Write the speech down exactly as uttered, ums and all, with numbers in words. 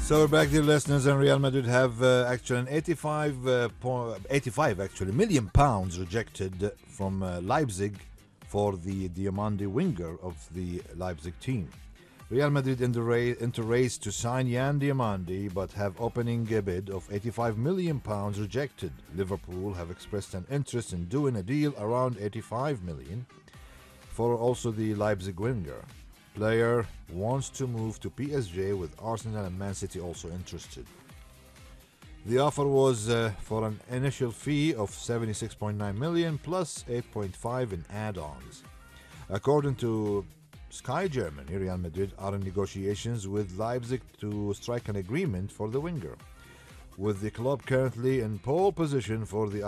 So we're back, dear listeners, and Real Madrid have uh, actually an eighty-five, uh, po- eighty-five actually million pounds rejected from uh, Leipzig for the Diamandi winger of the Leipzig team. Real Madrid in the ra- into race to sign Yan Diamandi, but have opening a bid of eighty-five million pounds rejected. Liverpool have expressed an interest in doing a deal around eighty-five million for also the Leipzig winger. Player wants to move to P S G with Arsenal and Man City also interested. The offer was uh, for an initial fee of seventy-six point nine million plus eight point five in add-ons. According to Sky Germany, Real Madrid are in negotiations with Leipzig to strike an agreement for the winger, with the club currently in pole position for the